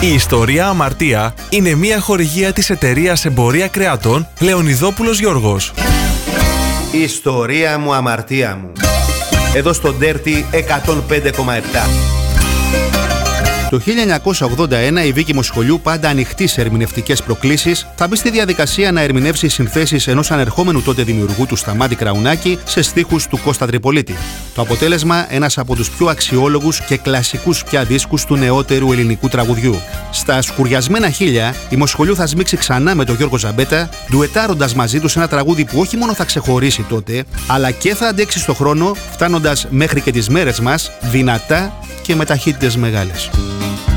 Η ιστορία Αμαρτία είναι μια χορηγία της εταιρείας εμπορία κρεατών Λεωνιδόπουλος Γιώργος. Η ιστορία μου, αμαρτία μου. Εδώ στο Dirty 105,7. Το 1981 η Βίκη Μοσχολιού, πάντα ανοιχτή σε ερμηνευτικές προκλήσεις, θα μπει στη διαδικασία να ερμηνεύσει συνθέσεις ενός ανερχόμενου τότε δημιουργού του Σταμάτη Κραουνάκη σε στίχους του Κώστα Τριπολίτη. Το αποτέλεσμα, ένας από τους πιο αξιόλογους και κλασικούς πια δίσκους του νεότερου ελληνικού τραγουδιού. Στα σκουριασμένα χείλια, η Μοσχολιού θα σμίξει ξανά με τον Γιώργο Ζαμπέτα, ντουετάροντας μαζί τους ένα τραγούδι που όχι μόνο θα ξεχωρίσει τότε, αλλά και θα αντέξει στο χρόνο, φτάνοντας μέχρι και τις μέρες μας δυνατά και με ταχύτητες μεγάλες.